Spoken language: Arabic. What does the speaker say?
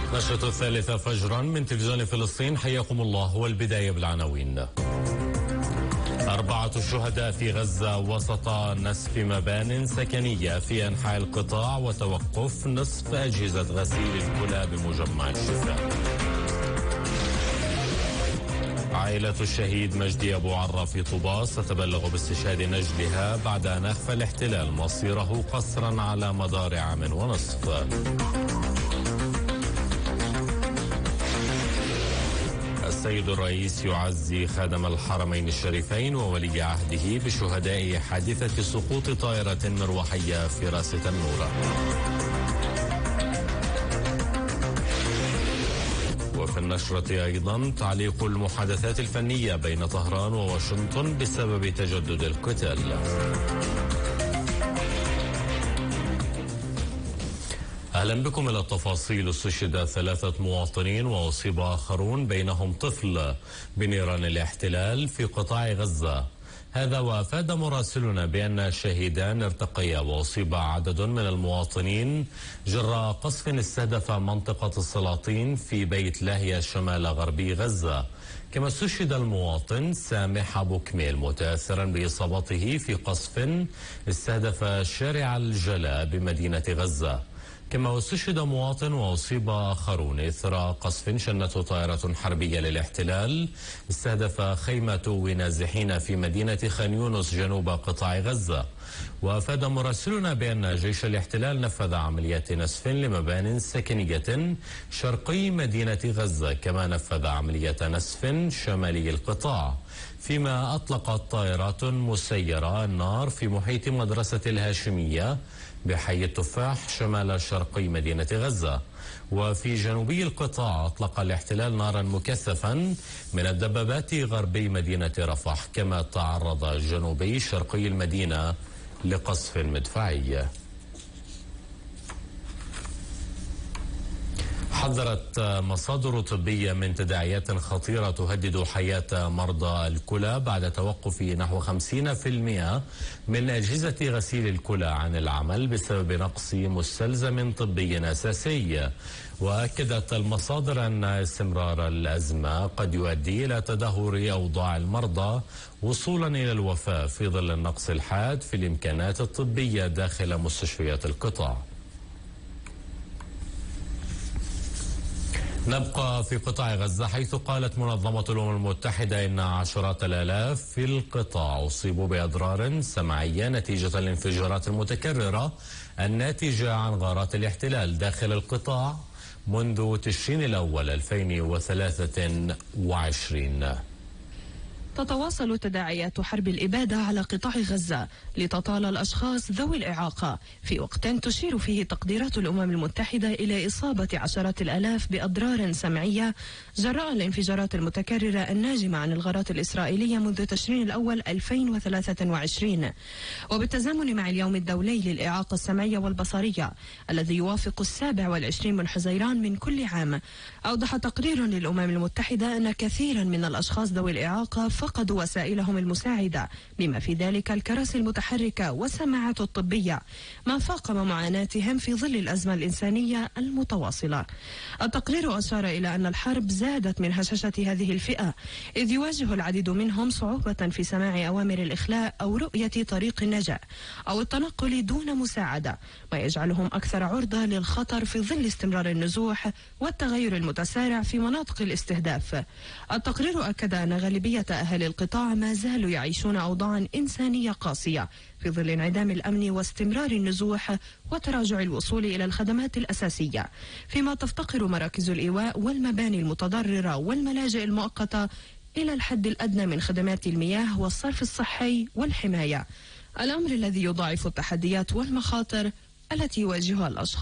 نشرة 3 فجرا من تلفزيون فلسطين، حياكم الله. والبداية بالعناوين. 4 شهداء في غزة وسط نسف مبان سكنية في أنحاء القطاع وتوقف نصف أجهزة غسيل الكلى بمجمع الشفاء. عائلة الشهيد مجدي أبو عرة في طوباس تتبلغ باستشهاد نجلها بعد أن أخفى الاحتلال مصيره قسرا على مدار عام ونصف. السيد الرئيس يعزي خادم الحرمين الشريفين وولي عهده بشهداء حادثة سقوط طائرة مروحية في راس تنور. وفي النشرة أيضا تعليق المحادثات الفنية بين طهران وواشنطن بسبب تجدد القتال. أهلا بكم إلى التفاصيل. استشهد 3 مواطنين وأصيب آخرون بينهم طفل بنيران الاحتلال في قطاع غزة. هذا وأفاد مراسلنا بأن الشهيدان ارتقيا وأصيب عدد من المواطنين جراء قصف استهدف منطقة السلاطين في بيت لاهيا شمال غربي غزة. كما استشهد المواطن سامح أبو كميل متأثرا بإصابته في قصف استهدف شارع الجلاء بمدينة غزة. كما استشهد مواطن وأصيب آخرون إثر قصف شنته طائرة حربية للاحتلال استهدف خيمة نازحين في مدينة خان يونس جنوب قطاع غزة. وأفاد مراسلنا بأن جيش الاحتلال نفذ عمليات نسف لمبان سكنية شرقي مدينة غزة، كما نفذ عملية نسف شمالي القطاع، فيما أطلقت طائرات مسيرة النار في محيط مدرسة الهاشمية بحي التفاح شمال شرقي مدينة غزة. وفي جنوبي القطاع أطلق الاحتلال نارا مكثفا من الدبابات غربي مدينة رفح، كما تعرض جنوبي شرقي المدينة لقصف مدفعي. حذرت مصادر طبية من تداعيات خطيرة تهدد حياة مرضى الكلى بعد توقف نحو 50% من أجهزة غسيل الكلى عن العمل بسبب نقص مستلزم طبي أساسي. وأكدت المصادر أن استمرار الأزمة قد يؤدي إلى تدهور أوضاع المرضى وصولا إلى الوفاة في ظل النقص الحاد في الإمكانات الطبية داخل مستشفيات القطاع. نبقى في قطاع غزة، حيث قالت منظمة الأمم المتحدة إن عشرات الآلاف في القطاع أصيبوا بأضرار سمعية نتيجة الانفجارات المتكررة الناتجة عن غارات الاحتلال داخل القطاع منذ تشرين الأول 2023. تتواصل تداعيات حرب الإبادة على قطاع غزة لتطال الأشخاص ذوي الإعاقة في وقت تشير فيه تقديرات الأمم المتحدة إلى إصابة عشرات الآلاف بأضرار سمعية جراء الانفجارات المتكررة الناجمة عن الغارات الإسرائيلية منذ تشرين الأول 2023. وبالتزامن مع اليوم الدولي للإعاقة السمعية والبصرية الذي يوافق 27 من حزيران من كل عام، أوضح تقرير للأمم المتحدة أن كثيرا من الأشخاص ذوي الإعاقة فقدوا وسائلهم المساعدة، بما في ذلك الكراسي المتحركة والسماعات الطبية، ما فاقم معاناتهم في ظل الأزمة الإنسانية المتواصلة. التقرير أشار إلى أن الحرب زادت من هشاشة هذه الفئة، إذ يواجه العديد منهم صعوبة في سماع أوامر الإخلاء أو رؤية طريق النجاة أو التنقل دون مساعدة، ما يجعلهم أكثر عرضة للخطر في ظل استمرار النزوح والتغير المتسارع في مناطق الاستهداف. التقرير أكد أن غالبية أهل القطاع ما زالوا يعيشون أوضاعا إنسانية قاسية في ظل انعدام الأمن واستمرار النزوح وتراجع الوصول إلى الخدمات الأساسية، فيما تفتقر مراكز الإيواء والمباني المتضررة والملاجئ المؤقتة إلى الحد الأدنى من خدمات المياه والصرف الصحي والحماية، الأمر الذي يضاعف التحديات والمخاطر التي يواجهها الأشخاص.